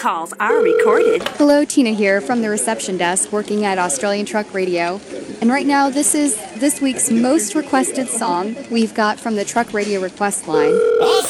calls are recorded. Hello, Tina here from the reception desk working at Australian Truck Radio. And right now, this is this week's most requested song we've got from the Truck Radio request line. Awesome.